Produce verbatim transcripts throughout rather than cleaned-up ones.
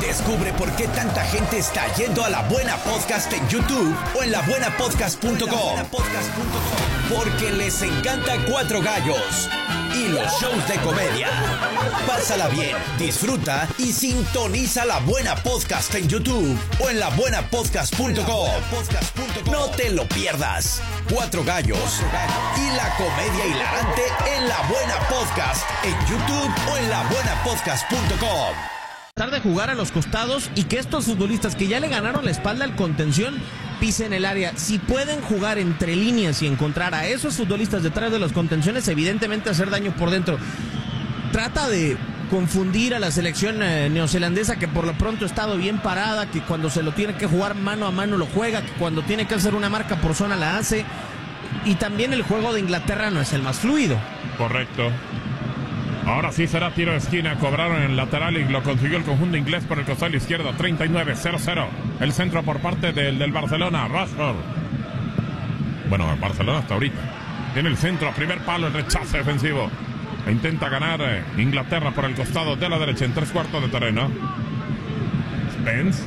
Descubre por qué tanta gente está yendo a La Buena Podcast en YouTube o en la buena podcast punto com. Porque les encanta Cuatro Gallos y los shows de comedia. Pásala bien, disfruta y sintoniza La Buena Podcast en YouTube o en la buena podcast punto com. No te lo pierdas. Cuatro Gallos y la comedia hilarante en La Buena Podcast en YouTube o en la buena podcast punto com. Tratar de jugar a los costados y que estos futbolistas que ya le ganaron la espalda al contención pisen el área. Si pueden jugar entre líneas y encontrar a esos futbolistas detrás de los contenciones, evidentemente hacer daño por dentro. Trata de confundir a la selección eh, neozelandesa, que por lo pronto ha estado bien parada, que cuando se lo tiene que jugar mano a mano lo juega, que cuando tiene que hacer una marca por zona la hace. Y también el juego de Inglaterra no es el más fluido. Correcto. Ahora sí será tiro de esquina, cobraron en el lateral y lo consiguió el conjunto inglés por el costado izquierdo, treinta y nueve cero cero. El centro por parte del, del Barcelona, Rashford. Bueno, Barcelona hasta ahorita. Tiene el centro, primer palo, el rechazo defensivo. E intenta ganar eh, Inglaterra por el costado de la derecha en tres cuartos de terreno. Spence.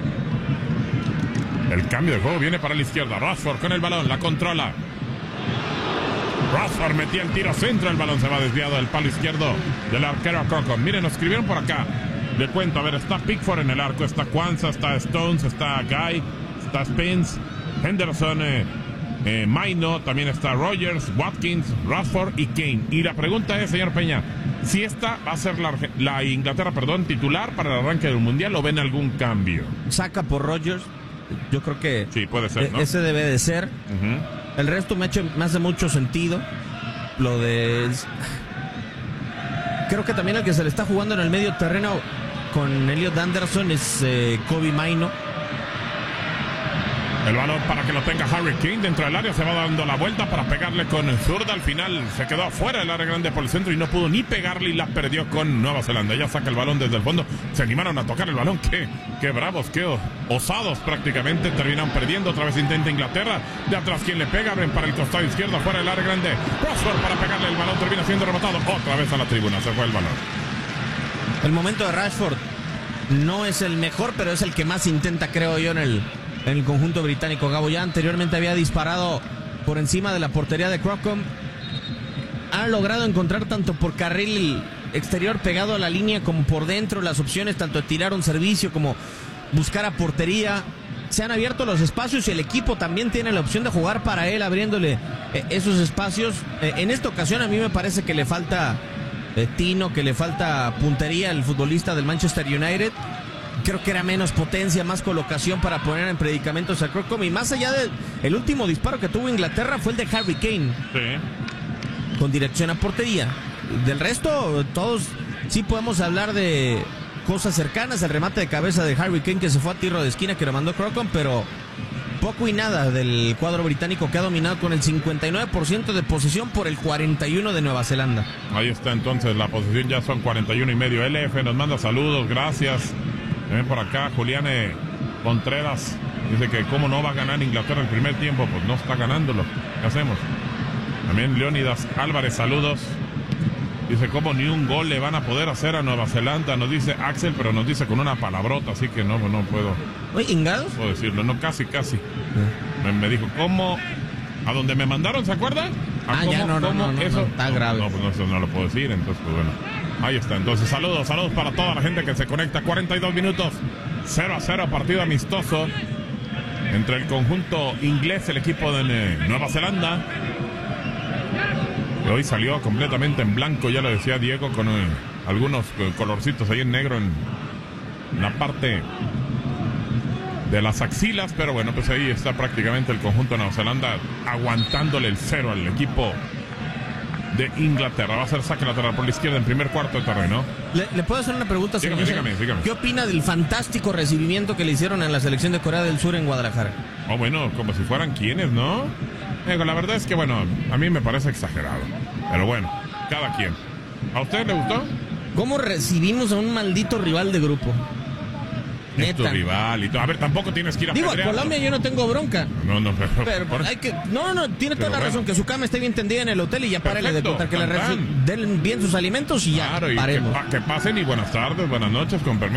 El cambio de juego viene para la izquierda. Rashford con el balón, la controla. Rashford metía el tiro centro, el balón se va desviado del palo izquierdo del arquero Crocom. Miren, nos escribieron por acá. Le cuento, a ver, está Pickford en el arco, está Kwanzaa, está Stones, está Guy, está Spence, Henderson, eh, eh, Maino, también está Rogers, Watkins, Rashford y Kane. Y la pregunta es, señor Peña, si esta va a ser la, la Inglaterra, perdón, titular para el arranque del Mundial, ¿o ven algún cambio? Saca por Rogers, yo creo que sí, puede ser, ¿no? Ese debe de ser. Uh-huh. El resto me, hecho, me hace mucho sentido. Lo de... Creo que también el que se le está jugando en el medio terreno con Elliot Anderson es eh, Kobe Maino. El balón para que lo tenga Harry Kane dentro del área, se va dando la vuelta para pegarle con zurda. Al final se quedó afuera del área grande por el centro y no pudo ni pegarle y la perdió con Nueva Zelanda. Ya saca el balón desde el fondo, se animaron a tocar el balón. Qué, qué bravos, qué osados prácticamente. Terminan perdiendo, otra vez intenta Inglaterra. De atrás quien le pega, ven para el costado izquierdo, afuera del área grande. Rashford para pegarle el balón, termina siendo rematado. Otra vez a la tribuna, se fue el balón. El momento de Rashford no es el mejor, pero es el que más intenta, creo yo, en el... en el conjunto británico. Gabo ya anteriormente había disparado por encima de la portería de Crocom. Ha logrado encontrar tanto por carril exterior pegado a la línea como por dentro las opciones, tanto de tirar un servicio como buscar a portería. Se han abierto los espacios y el equipo también tiene la opción de jugar para él, abriéndole eh, esos espacios. Eh, en esta ocasión a mí me parece que le falta eh, tino, que le falta puntería al futbolista del Manchester United. Creo que era menos potencia, más colocación para poner en predicamentos a Crocom. Y más allá del el último disparo que tuvo Inglaterra fue el de Harry Kane. Sí. Con dirección a portería. Del resto, todos sí podemos hablar de cosas cercanas. El remate de cabeza de Harry Kane que se fue a tiro de esquina que lo mandó Crocom, pero poco y nada del cuadro británico, que ha dominado con el cincuenta y nueve por ciento de posesión por el cuarenta y uno de Nueva Zelanda. Ahí está entonces, la posesión ya son cuarenta y uno y medio. L F nos manda saludos, gracias. Ven por acá, Julián eh, Contreras dice que cómo no va a ganar Inglaterra el primer tiempo, pues no está ganándolo. ¿Qué hacemos? También Leónidas Álvarez, saludos. Dice cómo ni un gol le van a poder hacer a Nueva Zelanda, nos dice Axel, pero nos dice con una palabrota, así que no, no puedo. Oye, ¿Ingados? No puedo decirlo, no, casi, casi. ¿Eh? Me, me dijo, ¿cómo? ¿A dónde me mandaron, se acuerdan? Ah, cómo, ya, no, no, cómo no, no, eso? no, está grave. No, no, pues no, eso no lo puedo decir, entonces, pues bueno. Ahí está, entonces saludos, saludos para toda la gente que se conecta. Cuarenta y dos minutos, cero a cero, partido amistoso entre el conjunto inglés, el equipo de Nueva Zelanda, que hoy salió completamente en blanco, ya lo decía Diego, con eh, algunos eh, colorcitos ahí en negro en la parte de las axilas, pero bueno, pues ahí está prácticamente el conjunto de Nueva Zelanda aguantándole el cero al equipo de Inglaterra. Va a ser saque lateral por la izquierda en primer cuarto de terreno. ¿Le, le puedo hacer una pregunta, señor? Dígame, dígame, dígame. ¿Qué opina del fantástico recibimiento que le hicieron a la selección de Corea del Sur en Guadalajara? Oh, bueno, como si fueran quienes, ¿no? Eh, la verdad es que, bueno, a mí me parece exagerado. Pero bueno, cada quien. ¿A usted le gustó? ¿Cómo recibimos a un maldito rival de grupo? Es tu rival y todo. A ver, tampoco tienes que ir a Digo, a pedrearlo. Colombia yo no tengo bronca. No, no, pero... Pero por... hay que... No, no, tiene toda Pero la bueno. razón. Que su cama esté bien tendida en el hotel y ya párele de Perfecto, contar que le tan, reci- tan. den bien sus alimentos y ya Claro, y que, paremos. pa- que pasen y buenas tardes, buenas noches, con permiso.